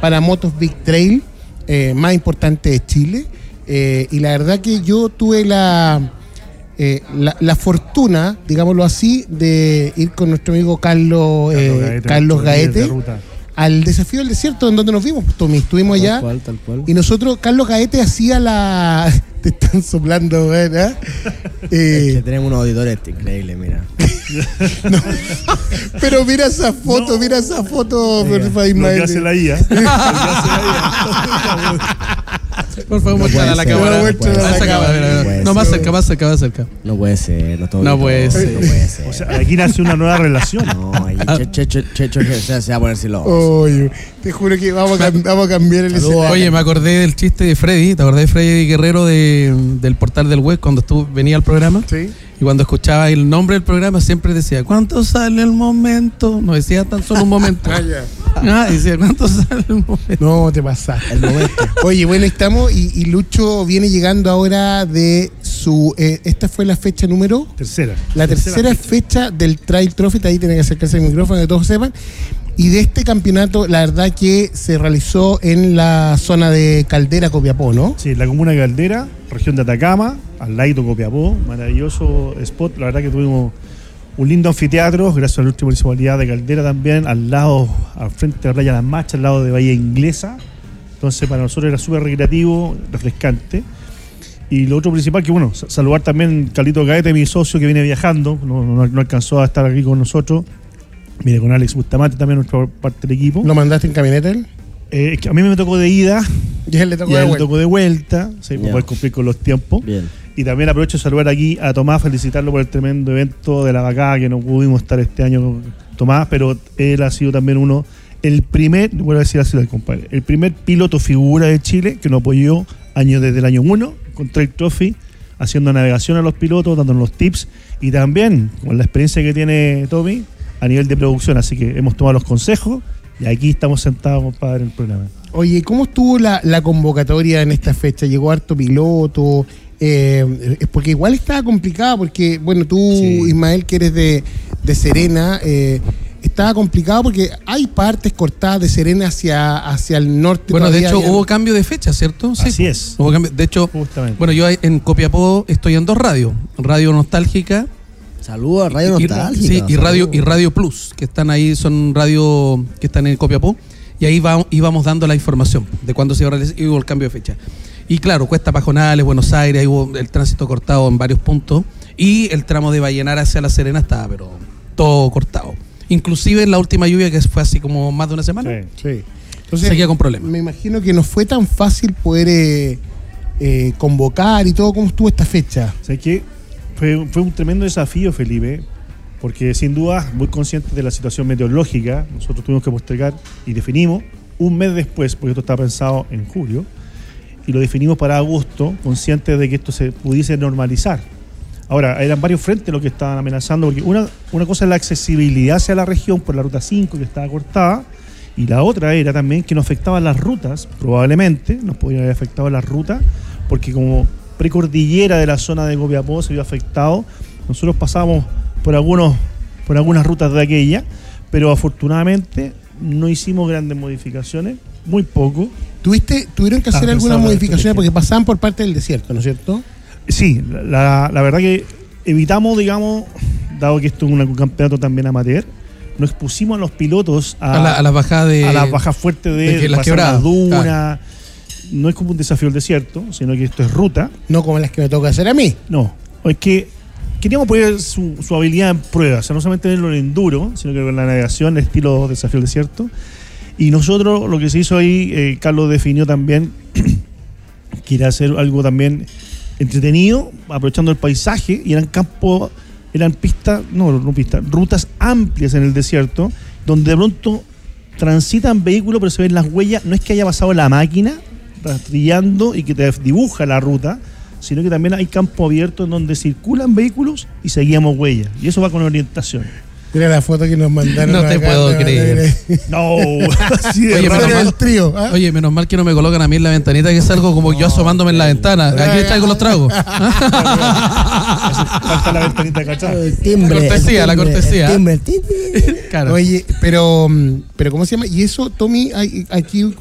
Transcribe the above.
para motos Big Trail más importante de Chile. Y la verdad que yo tuve la fortuna, digámoslo así, de ir con nuestro amigo Carlos Gaete al Desafío del Desierto, en donde nos vimos, Tommy. Estuvimos allá. Tal cual. Y nosotros, Carlos Gaete hacía la... Te están soplando, ¿verdad? Es que tenemos unos auditores increíbles, mira. No, pero mira esa foto, por Ismael. Lo que hace la IA. Por favor, muéstrala a la cámara. No, más cerca. No puede ser. No puede ser. O sea, aquí nace una nueva relación. No, ahí Checho se va a poner celoso. Oye, te juro que vamos a cambiar el escenario. Oye, me acordé del chiste de Freddy. ¿Te acordás de Freddy Guerrero del portal del web cuando venía al programa? Sí. Y cuando escuchaba el nombre del programa siempre decía, ¿cuánto sale el momento? No decía tan solo un momento. Decía, ¿cuánto sale el momento? No, te pasaste. El momento. Oye, bueno, estamos y Lucho viene llegando ahora de su... esta fue la fecha número... Tercera. La tercera fecha del Trail Trophy. Ahí tiene que acercarse al micrófono, que todos sepan. Y de este campeonato, la verdad que se realizó en la zona de Caldera, Copiapó, ¿no? Sí, la comuna de Caldera, región de Atacama, al lado de Copiapó, maravilloso spot. La verdad que tuvimos un lindo anfiteatro, gracias a la municipalidad de Caldera también, al frente de la playa Las Machas, al lado de Bahía Inglesa. Entonces para nosotros era súper recreativo, refrescante. Y lo otro principal, que bueno, saludar también a Carlito Gaete, mi socio que viene viajando, no alcanzó a estar aquí con nosotros. Mire, con Alex Bustamante también, nuestra parte del equipo. ¿Lo mandaste en camioneta él? Que a mí me tocó de ida. Y a él le tocó de vuelta. Sí, para poder cumplir con los tiempos. Bien. Y también aprovecho de saludar aquí a Tomás, felicitarlo por el tremendo evento de la vacada, que no pudimos estar este año, Tomás, pero él ha sido también voy a decir así al compadre, el primer piloto figura de Chile que nos apoyó desde el año 1 con Trail Trophy, haciendo navegación a los pilotos, dándonos los tips, y también con la experiencia que tiene Tommy a nivel de producción, así que hemos tomado los consejos y aquí estamos sentados, compadre, en el programa. Oye, ¿cómo estuvo la convocatoria en esta fecha? ¿Llegó harto piloto? Porque igual estaba complicada, porque, bueno, tú, sí, Ismael, que eres de Serena, estaba complicado porque hay partes cortadas de Serena hacia el norte. Bueno, de hecho, hubo cambio de fecha, ¿cierto? Sí, así es. Hubo cambio, de hecho, justamente. Bueno, yo en Copiapó estoy en 2 radios. Radio Nostálgica. Saludos a Radio Nostálgica. Sí, y Radio Plus, que están ahí, son radios que están en Copiapó. Y ahí íbamos dando la información de cuándo se iba a realizar y hubo el cambio de fecha. Y claro, Cuesta Pajonales, Buenos Aires, ahí hubo el tránsito cortado en varios puntos. Y el tramo de Vallenar hacia La Serena estaba, pero todo cortado. Inclusive en la última lluvia, que fue así como más de una semana. Sí. Entonces, seguía con problemas. Me imagino que no fue tan fácil poder convocar y todo. ¿Cómo estuvo esta fecha? O sea, que fue un tremendo desafío, Felipe, porque sin duda, muy conscientes de la situación meteorológica, nosotros tuvimos que postergar y definimos un mes después, porque esto estaba pensado en julio, y lo definimos para agosto, conscientes de que esto se pudiese normalizar. Ahora, eran varios frentes los que estaban amenazando, porque una cosa es la accesibilidad hacia la región por la ruta 5, que estaba cortada, y la otra era también que nos afectaban las rutas, probablemente nos podrían haber afectado las rutas, porque como precordillera de la zona de Copiapó se vio afectado, nosotros pasamos por algunas rutas de aquella, pero afortunadamente no hicimos grandes modificaciones, muy poco. ¿Tuvieron que hacer algunas modificaciones porque pasaban por parte del desierto, ¿no es cierto? Sí, la verdad que evitamos, digamos, dado que esto es un campeonato también amateur, nos expusimos a los pilotos a las bajadas fuertes de las quebradas, las dunas. Claro. No es como un desafío del desierto, sino que esto es ruta. No como las que me toca hacer a mí. No, es que queríamos poner su habilidad en prueba, o sea, no solamente tenerlo en enduro, sino que con la navegación, estilo desafío del desierto. Y nosotros, lo que se hizo ahí, Carlos definió también que era hacer algo también entretenido, aprovechando el paisaje, y eran rutas amplias en el desierto, donde de pronto transitan vehículos, pero se ven las huellas, no es que haya pasado la máquina rastrillando y que te dibuja la ruta, sino que también hay campo abierto en donde circulan vehículos y seguíamos huellas, y eso va con orientación. Mira la foto que nos mandaron. No te puedo creer. No, así de oye, menos mal que no me colocan a mí en la ventanita, que es algo como yo asomándome en la ventana. Aquí está con los tragos. Falta la ventanita, ¿cachai? La cortesía. Claro. Oye, pero ¿cómo se llama? Y eso, Tommy, aquí